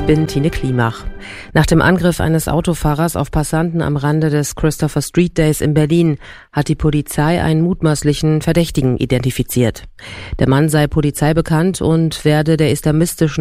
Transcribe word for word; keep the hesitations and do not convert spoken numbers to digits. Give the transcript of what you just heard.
bin Tine Klimach. Nach dem Angriff eines Autofahrers auf Passanten am Rande des Christopher Street Days in Berlin hat die Polizei einen mutmaßlichen Verdächtigen identifiziert. Der Mann sei polizeibekannt und werde der islamistischen